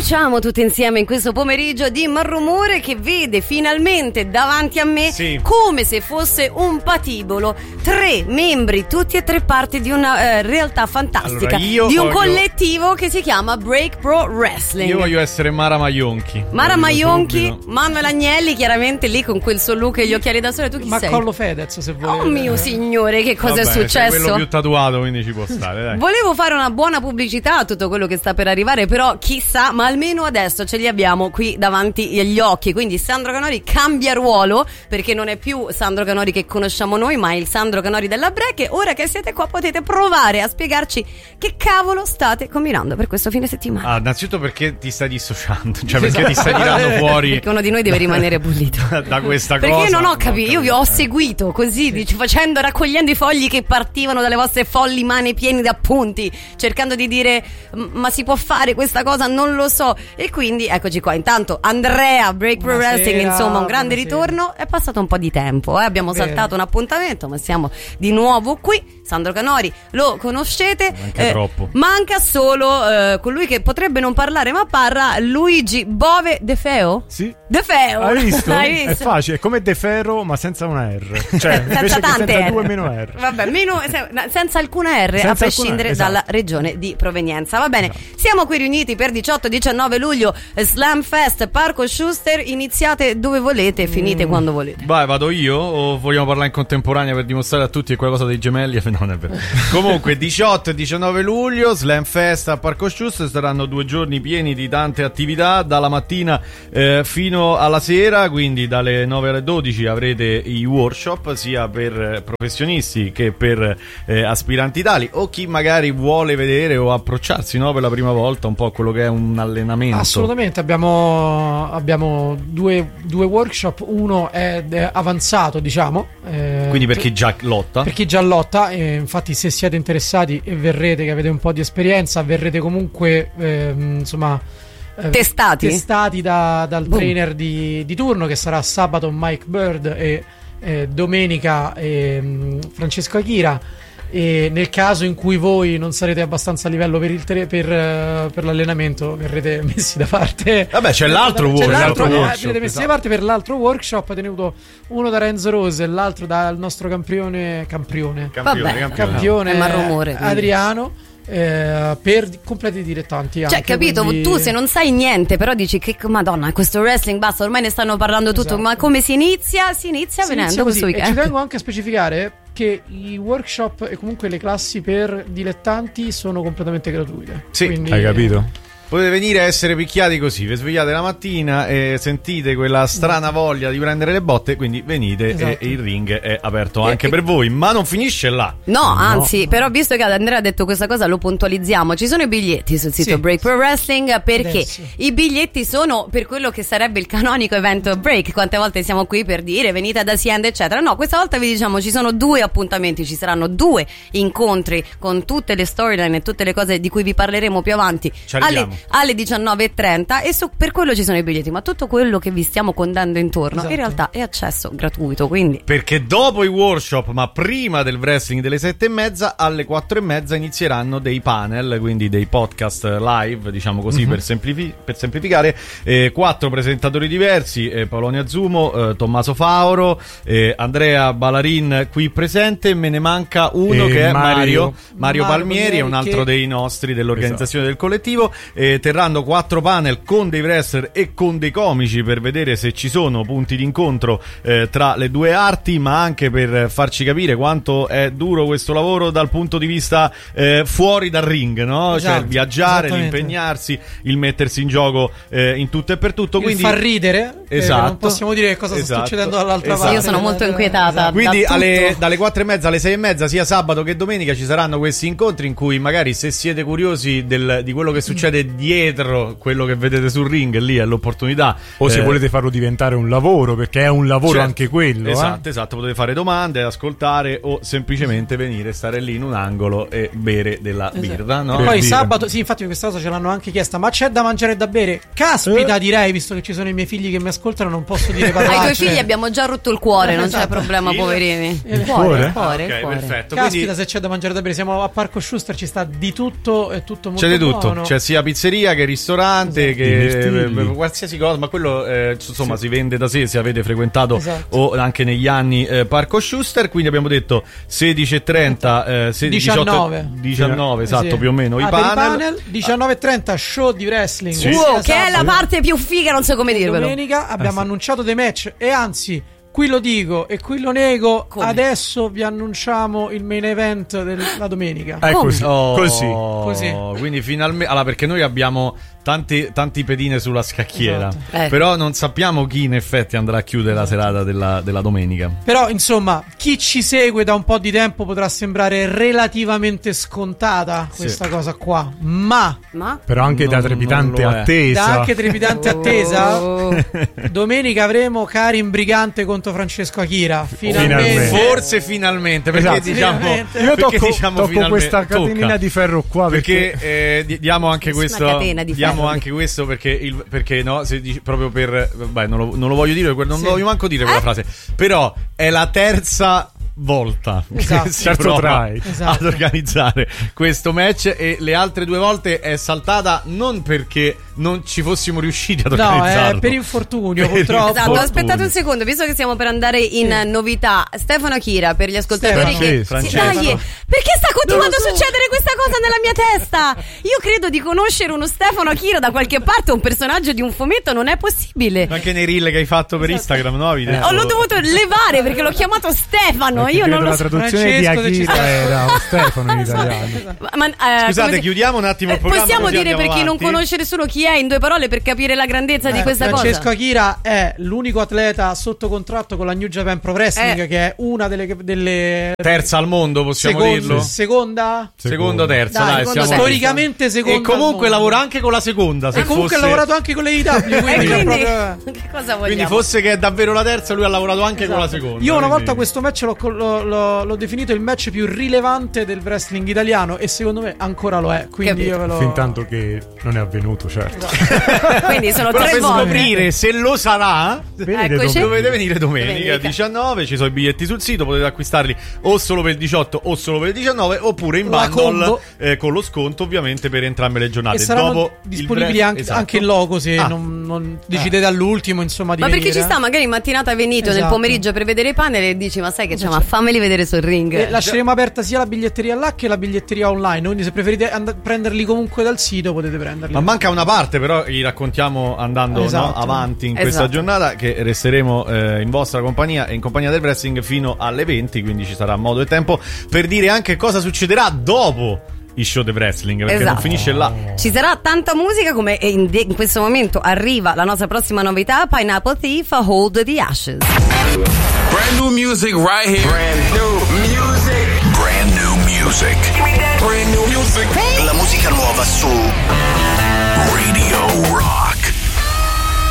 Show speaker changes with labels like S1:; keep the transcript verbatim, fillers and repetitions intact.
S1: Bruciamo tutti insieme in questo pomeriggio di Malrumore, che vede finalmente davanti a me, sì, come se fosse un patibolo, tre membri, tutti e tre parti di una eh, realtà fantastica,
S2: allora,
S1: di un
S2: voglio...
S1: collettivo che si chiama Break Pro Wrestling.
S2: Io voglio essere Mara Maionchi.
S1: Mara Maionchi, Manuel Agnelli, chiaramente lì con quel suo look e gli occhiali da sole. Tu chi
S3: Ma
S1: sei?
S3: Collo Fedez, se vuoi.
S1: Oh mio signore, che cosa
S2: Vabbè,
S1: è successo?
S2: Sei quello più tatuato, quindi ci può stare, dai.
S1: Volevo fare una buona pubblicità a tutto quello che sta per arrivare, però chissà, ma almeno adesso ce li abbiamo qui davanti agli occhi. Quindi Sandro Canori cambia ruolo, perché non è più Sandro Canori che conosciamo noi, ma è il Sandro Canori della Break. E ora che siete qua potete provare a spiegarci che cavolo state combinando per questo fine settimana.
S2: Ah, innanzitutto perché ti stai dissociando, cioè perché ti stai tirando fuori,
S1: perché uno di noi deve rimanere pulito
S2: da questa
S1: perché
S2: cosa.
S1: Perché non ho capito, io vi ho seguito così, sì, dic- facendo, raccogliendo i fogli che partivano dalle vostre folli mani pieni di appunti, cercando di dire ma si può fare questa cosa, non lo so. E quindi eccoci qua. Intanto Andrea, Break Pro Wrestling, insomma un grande buonasera. Ritorno. È passato un po' di tempo, eh? Abbiamo Bene. saltato un appuntamento, ma siamo di nuovo qui. Sandro Canori lo conoscete,
S2: manca eh, troppo.
S1: Manca solo eh, colui che potrebbe non parlare ma parla, Luigi Bove De Feo.
S4: Sì.
S1: De Feo.
S4: Hai visto?
S1: Hai visto?
S4: È facile, è come De Ferro ma senza una R. Cioè,
S1: senza
S4: invece
S1: tante
S4: che senza
S1: R.
S4: due meno R.
S1: Vabbè, meno, senza alcuna R,
S4: senza
S1: a prescindere
S4: alcuna,
S1: dalla
S4: esatto.
S1: regione di provenienza. Va bene,
S4: esatto.
S1: Siamo qui riuniti per diciotto diciannove luglio, Slam Fest, Parco Schuster. Iniziate dove volete, finite mm. quando volete.
S2: Vai, vado io o vogliamo parlare in contemporanea per dimostrare a tutti che quella cosa dei gemelli? No, non è vero. Comunque diciotto e diciannove luglio, Slam Fest a Parco Schuster. Saranno due giorni pieni di tante attività, dalla mattina eh, fino alla sera, quindi dalle nove alle dodici avrete i workshop sia per professionisti che per eh, aspiranti tali, o chi magari vuole vedere o approcciarsi, no, per la prima volta un po' a quello che è un allenamento.
S3: Assolutamente, abbiamo, abbiamo due, due workshop. Uno è, è avanzato, diciamo, eh,
S2: quindi per chi già lotta,
S3: per chi già lotta, eh, infatti se siete interessati e verrete, che avete un po' di esperienza, verrete comunque eh, insomma eh,
S1: testati,
S3: testati da, dal Boom. trainer di, di turno, che sarà sabato Mike Bird e eh, domenica eh, Francesco Akira. E nel caso in cui voi non sarete abbastanza a livello per, il tre, per, uh, per l'allenamento, verrete messi da parte.
S2: Vabbè, c'è l'altro,
S3: c'è
S2: workshop,
S3: l'altro
S2: l'altro
S3: workshop, verrete messi
S2: esatto.
S3: da parte per l'altro workshop, tenuto uno da Renzo Rose e l'altro dal nostro campione campione
S2: campione,
S1: Vabbè,
S2: campione,
S3: campione
S1: no. Rumore,
S3: Adriano. Eh, per completi dilettanti anche,
S1: cioè capito,
S3: quindi...
S1: tu se non sai niente però dici che madonna questo wrestling basta, ormai ne stanno parlando tutto,
S3: esatto.
S1: Ma come si inizia? Si inizia
S3: si
S1: venendo
S3: inizia
S1: questo
S3: così.
S1: weekend.
S3: E ci tengo anche a specificare che i workshop e comunque le classi per dilettanti sono completamente gratuite.
S2: Sì,
S3: quindi...
S4: hai capito?
S2: Potete venire a essere picchiati così, vi svegliate la mattina e sentite quella strana voglia di prendere le botte, quindi venite, esatto. E il ring è aperto anche e, per voi, ma non finisce là.
S1: No, anzi, no. Però visto che Andrea ha detto questa cosa lo puntualizziamo, ci sono i biglietti sul sito sì. Break Pro Wrestling, perché Adesso. i biglietti sono per quello che sarebbe il canonico evento Break. Quante volte siamo qui per dire venite ad Hacienda eccetera, no, questa volta vi diciamo ci sono due appuntamenti, ci saranno due incontri con tutte le storyline e tutte le cose di cui vi parleremo più avanti alle alle diciannove e trenta, e su, per quello ci sono i biglietti, ma tutto quello che vi stiamo condando intorno esatto. in realtà è accesso gratuito, quindi
S2: perché dopo i workshop ma prima del wrestling delle sette e mezza, alle quattro e mezza inizieranno dei panel, quindi dei podcast live, diciamo così, mm-hmm. per, semplifi- per semplificare, eh, quattro presentatori diversi, eh, Paolonia Zumo, eh, Tommaso Fauro, eh, Andrea Balarin qui presente, me ne manca uno e che è Mario Mario, Mario Palmieri, è un altro che... dei nostri dell'organizzazione esatto. del collettivo. eh, terranno quattro panel con dei wrestler e con dei comici per vedere se ci sono punti d'incontro eh, tra le due arti, ma anche per farci capire quanto è duro questo lavoro dal punto di vista eh, fuori dal ring, no?
S3: Esatto,
S2: cioè il viaggiare, l'impegnarsi, il mettersi in gioco eh, in tutto e per tutto,
S3: il
S2: quindi
S3: far ridere,
S2: esatto,
S3: non possiamo dire cosa
S2: esatto,
S3: sta succedendo dall'altra
S2: esatto.
S3: parte.
S1: Io sono molto inquietata esatto.
S2: Quindi
S1: da
S2: alle, dalle quattro e mezza alle sei e mezza, sia sabato che domenica, ci saranno questi incontri in cui magari, se siete curiosi del, di quello che succede dietro quello che vedete sul ring, lì è l'opportunità,
S4: o se
S2: eh,
S4: volete farlo diventare un lavoro, perché è un lavoro
S2: certo,
S4: anche quello,
S2: esatto,
S4: eh?
S2: esatto, potete fare domande, ascoltare o semplicemente venire, stare lì in un angolo e bere della esatto. birra, no?
S3: E poi
S4: dire.
S3: sabato, sì, infatti questa cosa ce l'hanno anche chiesta, ma c'è da mangiare e da bere? Caspita, eh? direi, visto che ci sono i miei figli che mi ascoltano, non posso dire parolacce.
S1: Ai tuoi figli abbiamo già rotto il cuore, non
S3: esatto.
S1: c'è problema,
S2: il...
S1: poverini.
S3: Il
S1: cuore, il
S3: cuore,
S1: cuore,
S2: ok,
S1: il cuore.
S2: perfetto.
S3: Caspita,
S2: quindi...
S3: se c'è da mangiare e da bere, siamo a Parco Schuster, ci sta di tutto, è tutto molto
S2: c'è di
S3: buono.
S2: tutto, c'è sia pizza pizzeria, che ristorante,
S4: esatto.
S2: che
S4: Divertirli.
S2: eh, qualsiasi cosa, ma quello eh, insomma sì. si vende da sé se avete frequentato
S3: esatto.
S2: o anche negli anni eh, Parco Schuster. Quindi abbiamo detto sedici e trenta, eh, sedici,
S3: diciannove.
S2: diciotto, diciannove esatto,
S3: Sì.
S2: più o meno i
S3: Ah, per
S2: panel.
S3: panel diciannove e trenta show di wrestling.
S2: Sì.
S1: Wow,
S3: Esatto.
S1: che è la parte più figa, non so come dirvelo.
S3: Domenica abbiamo
S4: Eh, sì.
S3: annunciato dei match e anzi, qui lo dico e qui lo nego,
S1: Come?
S3: adesso vi annunciamo il main event della domenica.
S4: È
S1: Come?
S4: così,
S2: Oh,
S4: così.
S3: Così.
S2: Quindi finalmente, allora, perché noi abbiamo tanti, tanti pedine sulla scacchiera,
S3: Esatto.
S1: Eh.
S2: però non sappiamo chi in effetti andrà a chiudere la serata della, della domenica.
S3: Però insomma, chi ci segue da un po' di tempo potrà sembrare relativamente scontata questa cosa qua, ma
S1: Ma?
S4: Però anche da
S2: Non-
S4: trepidante
S2: non lo è.
S4: attesa.
S3: da anche trepidante attesa,
S1: Oh.
S3: domenica avremo Karin Brigante contro Francesco Akira. Finalmente.
S4: Finalmente.
S2: Forse finalmente, perché
S4: Esatto.
S2: diciamo,
S3: Finalmente.
S4: Io
S2: perché
S4: tocco,
S2: diciamo
S4: tocco
S2: finalmente-
S4: questa catenina
S2: tocca.
S4: di ferro qua
S2: Perché
S4: perché,
S2: eh, di- diamo anche
S1: Nessuna
S2: questo,
S1: catena di
S2: diamo
S1: ferro.
S2: anche questo perché, il, perché no, se dici, proprio per, beh, non lo, non lo voglio dire, non
S3: Sì.
S2: voglio manco dire quella frase, però è la terza volta
S3: Esatto.
S2: che si
S4: Terzo
S2: prova
S4: try.
S3: Esatto.
S2: ad organizzare questo match, e le altre due volte è saltata non perché non ci fossimo riusciti ad
S3: No,
S2: organizzarlo,
S3: è per infortunio,
S2: Per
S3: purtroppo.
S1: Esatto,
S2: infortunio.
S1: aspettate un secondo, visto che stiamo per andare in
S3: Sì.
S1: novità. Stefano Akira, per gli ascoltatori
S3: Stefano.
S1: che
S2: Francesco.
S1: Sì, dai, perché sta continuando a
S3: Non lo so.
S1: succedere questa cosa nella mia testa? Io credo di conoscere uno Stefano Akira da qualche parte, un personaggio di un fumetto, non è possibile.
S2: anche nei reel che hai fatto per Instagram, no? Avevi detto-
S1: Oh, l'ho dovuto levare perché l'ho chiamato Stefano.
S4: perché
S1: Io
S4: credo
S1: non lo
S4: la
S1: so.
S4: traduzione di
S3: Francesco, se ci
S4: Akira
S3: sta-
S4: era Stefano in italiano.
S1: Ma- ma, eh,
S2: Scusate,
S1: come si-
S2: chiudiamo un attimo il
S1: Eh,
S2: programma,
S1: Possiamo
S2: così
S1: dire per
S2: andiamo
S1: chi non
S2: avanti?
S1: conosce nessuno chi è in due parole per capire la grandezza di
S3: Eh,
S1: questa
S3: Francesco
S1: cosa.
S3: Akira è l'unico atleta sotto contratto con la New Japan Pro Wrestling,
S1: Eh.
S3: che è una delle, delle
S2: Terza al mondo, possiamo
S3: secondo-
S2: dirlo?
S3: seconda.
S2: Secondo, terza,
S1: Dai,
S2: dai,
S1: secondo,
S2: siamo
S1: terza.
S3: Storicamente seconda.
S2: E comunque
S3: al mondo.
S2: lavora anche con la seconda. Se
S3: E comunque
S2: fosse...
S3: ha lavorato anche con le I W.
S1: E
S3: Quindi,
S1: quindi,
S3: proprio-
S1: che cosa vogliamo?
S2: Quindi fosse che è davvero la terza, lui ha lavorato anche con la
S3: Esatto.
S2: seconda.
S3: Io una
S2: quindi-
S3: volta questo match l'ho, l'ho- l'ho- l'ho definito il match più rilevante del wrestling italiano e secondo me ancora lo è. Quindi
S1: Capito.
S3: io ve lo...
S4: Fin tanto che non è avvenuto, certo.
S1: Quindi sono
S2: Però
S1: tre
S2: per
S1: volte.
S2: scoprire se lo sarà,
S4: Venite
S1: Eccoci.
S4: domenica.
S2: dovete venire domenica,
S1: Domenica.
S2: diciannove. Ci sono i biglietti sul sito, potete acquistarli o solo per il diciotto o solo per il diciannove, oppure in
S3: La
S2: bundle
S3: combo.
S2: eh, con lo sconto ovviamente per entrambe le
S3: E
S2: giornate.
S3: saranno
S2: Dopo il
S3: disponibili
S2: bre-
S3: anche,
S2: esatto.
S3: anche in logo se
S2: Ah.
S3: non, non decidete all'ultimo, insomma, di
S1: Ma perché
S3: venire.
S1: ci sta magari in mattinata venito nel
S3: Esatto.
S1: pomeriggio per vedere i panel e dici ma sai che c'è, ma fammeli vedere sul ring.
S3: E lasceremo aperta sia la biglietteria là che la biglietteria online. Quindi, se preferite and- prenderli comunque dal sito, potete prenderli.
S2: Ma manca una parte, però li raccontiamo andando no,
S3: Esatto.
S2: avanti in questa
S1: Esatto.
S2: giornata, che resteremo eh, in vostra compagnia e in compagnia del wrestling fino alle venti, quindi ci sarà modo e tempo per dire anche cosa succederà dopo i show di wrestling, perché non
S1: Esatto.
S2: finisce là.
S1: Ci sarà tanta musica come in, in questo momento arriva la nostra prossima novità, Pineapple Thief, Hold the Ashes.
S5: Brand new music right here. Brand new.